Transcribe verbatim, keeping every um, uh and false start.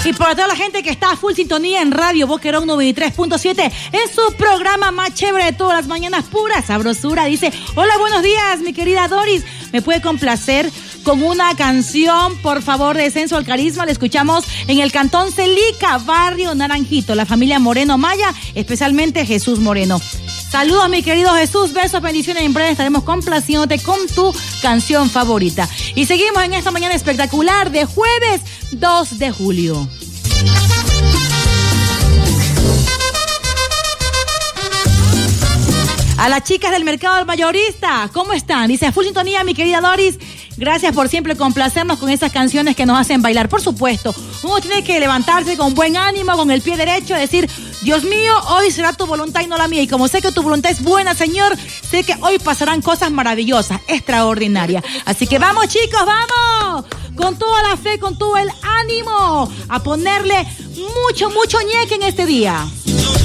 Y para toda la gente que está a full sintonía en Radio Boquerón noventa y tres punto siete, en su programa más chévere de todas las mañanas, pura sabrosura, dice: hola, buenos días, mi querida Doris, ¿me puede complacer con una canción, por favor, de Descenso al Carisma? Le escuchamos en el Cantón Celica, Barrio Naranjito, la familia Moreno Maya, especialmente Jesús Moreno. Saludos, mi querido Jesús, besos, bendiciones. En breve estaremos complaciéndote con tu canción favorita. Y seguimos en esta mañana espectacular de jueves dos de julio. A las chicas del mercado del mayorista, ¿cómo están? Dice: a full sintonía, mi querida Doris. Gracias por siempre complacernos con esas canciones que nos hacen bailar. Por supuesto, uno tiene que levantarse con buen ánimo, con el pie derecho, decir: Dios mío, hoy será tu voluntad y no la mía. Y como sé que tu voluntad es buena, Señor, sé que hoy pasarán cosas maravillosas, extraordinarias. Así que vamos, chicos, vamos, con toda la fe, con todo el ánimo, a ponerle mucho, mucho ñeque en este día.